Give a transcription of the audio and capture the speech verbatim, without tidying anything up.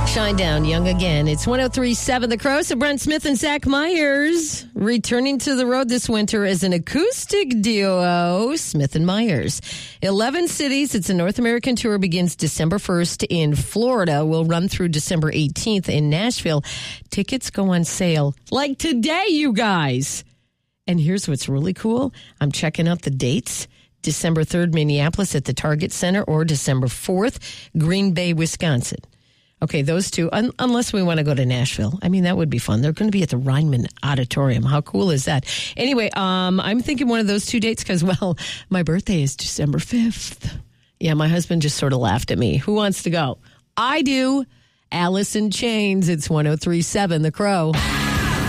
Shinedown, Young Again. It's one oh three point seven The Crow. So Brent Smith and Zach Myers returning to the road this winter as an acoustic duo, Smith and Myers. eleven cities. It's a North American tour. Begins December first in Florida. Will run through December eighteenth in Nashville. Tickets go on sale like today, you guys. And here's what's really cool. I'm checking out the dates. December third, Minneapolis at the Target Center, or December fourth, Green Bay, Wisconsin. Okay, those two, un- unless we want to go to Nashville. I mean, that would be fun. They're going to be at the Ryman Auditorium. How cool is that? Anyway, um, I'm thinking one of those two dates because, well, my birthday is December fifth. Yeah, my husband just sort of laughed at me. Who wants to go? I do. Alice in Chains. It's one oh three point seven The Crow.